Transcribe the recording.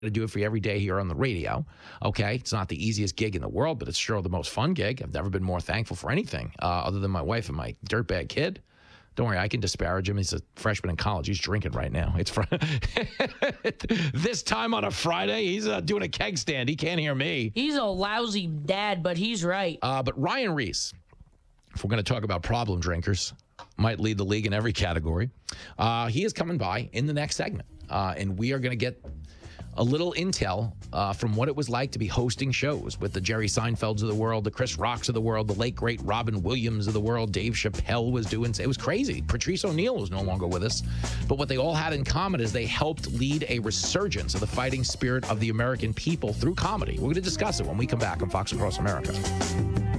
to do it for you every day here on the radio. Okay, it's not the easiest gig in the world, but it's sure the most fun gig. I've never been more thankful for anything other than my wife and my dirtbag kid. Don't worry, I can disparage him. He's a freshman in college. He's drinking right now. It's this time on a Friday. He's doing a keg stand. He can't hear me. He's a lousy dad, but he's right. But Ryan Reese, if we're going to talk about problem drinkers, might lead the league in every category. He is coming by in the next segment, and we are going to get a little intel from what it was like to be hosting shows with the Jerry Seinfelds of the world, the Chris Rocks of the world, the late, great Robin Williams of the world. Dave Chappelle was doing, it was crazy. Patrice O'Neal was no longer with us. But what they all had in common is they helped lead a resurgence of the fighting spirit of the American people through comedy. We're going to discuss it when we come back on Fox Across America.